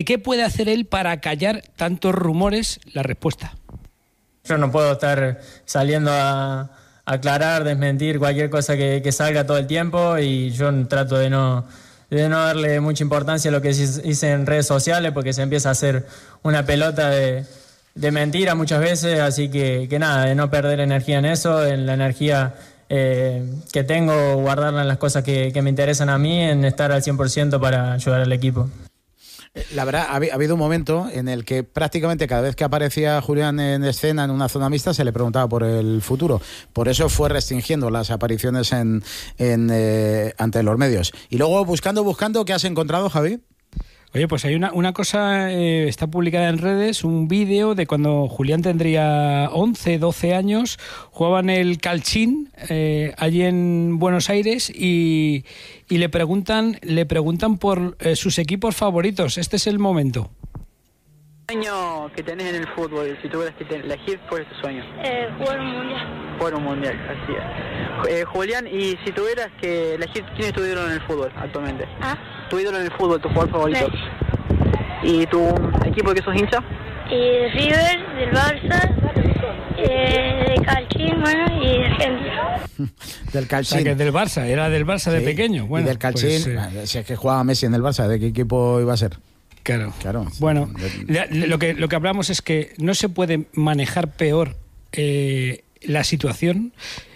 ¿Qué puede hacer él para callar tantos rumores? La respuesta. Yo no puedo estar saliendo a aclarar, desmentir cualquier cosa que salga todo el tiempo, y yo trato de no darle mucha importancia a lo que hice en redes sociales, porque se empieza a hacer una pelota de mentira muchas veces, así que nada, de no perder energía en eso, en la energía que tengo, guardarla en las cosas que me interesan a mí, en estar al 100% para ayudar al equipo. La verdad, ha habido un momento en el que prácticamente cada vez que aparecía Julián en escena en una zona mixta se le preguntaba por el futuro. Por eso fue restringiendo las apariciones ante los medios. Y luego buscando, ¿qué has encontrado, Javi? Oye, pues hay una cosa, está publicada en redes, un vídeo de cuando Julián tendría 11, 12 años, jugaban el Calchín allí en Buenos Aires y le preguntan por sus equipos favoritos. Este es el momento. ¿Sueño que tenés en el fútbol, si tuvieras que elegir, cuál es tu sueño? Jugar un mundial. Jugar un mundial, así es. Julián, y si tuvieras que elegir, ¿quién es tu ídolo en el fútbol actualmente? Tu ídolo en el fútbol, tu jugador favorito. ¿Y tu equipo de que sos hincha? River, del Barça, de Calchín, bueno, y de Argentina. Del Calchín. O sea, que del Barça, era del Barça de pequeño. Bueno, y del Calchín, pues, si es que jugaba Messi en el Barça, ¿de qué equipo iba a ser? Claro. Bueno, lo que hablamos es que no se puede manejar peor la situación,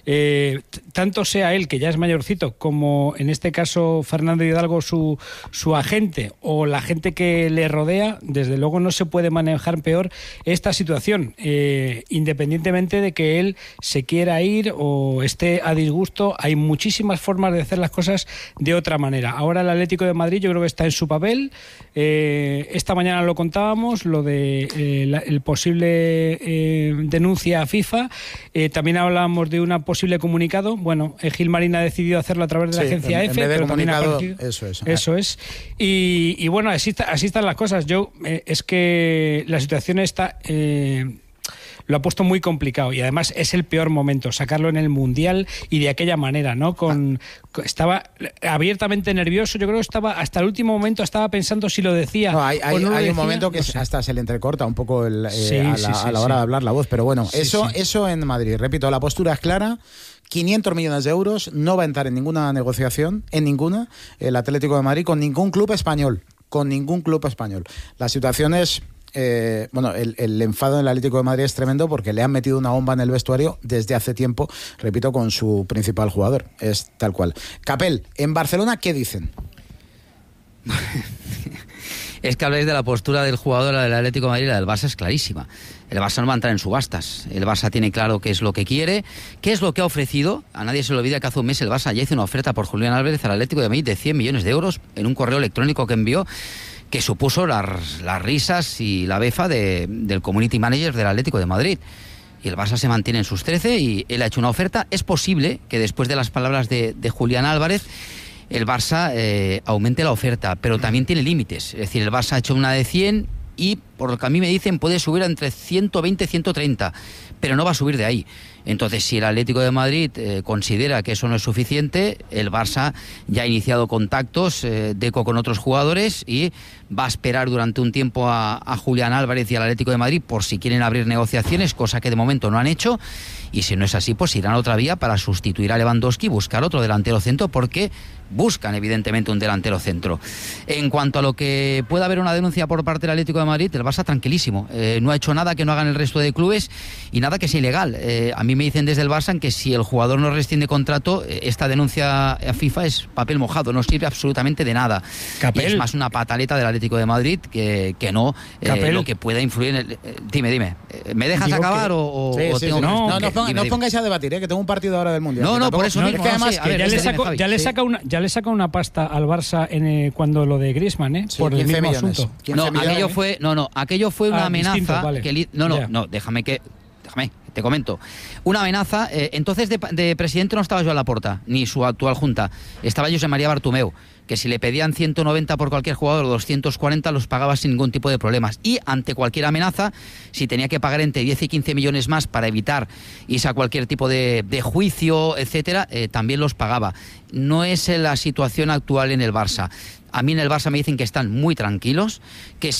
tanto sea él, que ya es mayorcito, como en este caso Fernando Hidalgo, su agente, o la gente que le rodea. Desde luego no se puede manejar peor esta situación, independientemente de que él se quiera ir o esté a disgusto. Hay muchísimas formas de hacer las cosas de otra manera. Ahora el Atlético de Madrid yo creo que está en su papel. Esta mañana lo contábamos, lo de el posible denuncia a FIFA. También hablábamos de una posible comunicado. Bueno, Gilmarín ha decidido hacerlo a través de la agencia EFE, pero también ha aparecido. Eso es. Y bueno, así están las cosas. Es que la situación está lo ha puesto muy complicado, y además es el peor momento sacarlo en el Mundial y de aquella manera, ¿no? Estaba abiertamente nervioso. Yo creo que estaba hasta el último momento, estaba pensando si lo decía. No, hay un momento que hasta se le entrecorta un poco a la hora de hablar la voz, pero bueno, eso en Madrid, repito, la postura es clara. 500 millones de euros, no va a entrar en ninguna negociación, el Atlético de Madrid con ningún club español. La situación es... el enfado en el Atlético de Madrid es tremendo, porque le han metido una bomba en el vestuario desde hace tiempo, repito, con su principal jugador. Es tal cual. Capel, en Barcelona, ¿qué dicen? Es que habláis de la postura del jugador del Atlético de Madrid. La del Barça es clarísima. El Barça no va a entrar en subastas. El Barça tiene claro qué es lo que quiere, qué es lo que ha ofrecido. A nadie se le olvida que hace un mes el Barça ya hizo una oferta por Julián Álvarez al Atlético de Madrid de 100 millones de euros en un correo electrónico que envió, que supuso las risas y la befa del community manager del Atlético de Madrid. Y el Barça se mantiene en sus 13 y él ha hecho una oferta. Es posible que después de las palabras de Julián Álvarez el Barça aumente la oferta, pero también tiene límites. Es decir, el Barça ha hecho una de 100 y, por lo que a mí me dicen, puede subir entre 120 y 130, pero no va a subir de ahí. Entonces, si el Atlético de Madrid considera que eso no es suficiente, el Barça ya ha iniciado contactos con otros jugadores y va a esperar durante un tiempo a Julián Álvarez y al Atlético de Madrid por si quieren abrir negociaciones, cosa que de momento no han hecho. Y si no es así, pues irán a otra vía para sustituir a Lewandowski y buscar otro delantero centro, porque buscan evidentemente un delantero centro. En cuanto a lo que pueda haber una denuncia por parte del Atlético de Madrid, el Barça tranquilísimo. No ha hecho nada que no hagan el resto de clubes y nada que sea ilegal. A mí me dicen desde el Barça que si el jugador no rescinde contrato, esta denuncia a FIFA es papel mojado, no sirve absolutamente de nada. Y es más una pataleta del Atlético de Madrid que no lo que pueda influir en el... Dime. ¿Me dejas acabar o tengo que...? No os pongáis a debatir, que tengo un partido ahora del Mundial. No, por eso mismo. Es que además ya le saca una pasta al Barça cuando lo de Griezmann, por el mismo asunto. Aquello fue una amenaza. Distinto, vale. Déjame, te comento. Una amenaza. Entonces de presidente no estaba Joan Laporta, ni su actual junta. Estaba José María Bartomeu, que si le pedían 190 por cualquier jugador o 240 los pagaba sin ningún tipo de problemas. Y ante cualquier amenaza, si tenía que pagar entre 10 y 15 millones más para evitar irse a cualquier tipo de juicio, etcétera, también los pagaba. No es la situación actual en el Barça. A mí en el Barça me dicen que están muy tranquilos, que